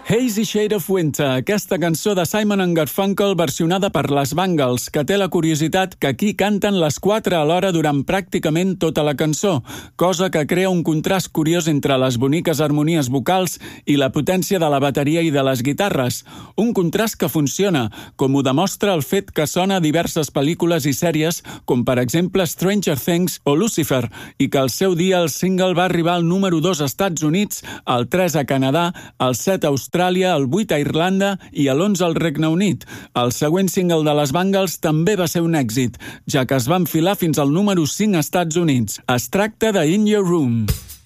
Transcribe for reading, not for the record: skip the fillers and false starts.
Hazy Shade of Winter, aquesta cançó de Simon & Garfunkel versionada per les Bangles, que té la curiositat que aquí canten les 4 alhora durant pràcticament tota la cançó, cosa que crea un contrast curiós entre les boniques harmonies vocals i la potència de la bateria i de les guitarres. Un contrast que funciona, com ho demostra el fet que sona a diverses pel·lícules i sèries, com per exemple Stranger Things o Lucifer, i que al seu dia el single va arribar al número 2 als Estats Units, al 3 a Canadà, al 7 a Austràlia, el 8 a Irlanda i a l'11 al Regne Unit. El següent single de les Bangles també va ser un èxit, ja que es va enfilar fins al número 5 als Estats Units. Es tracta de In Your Room.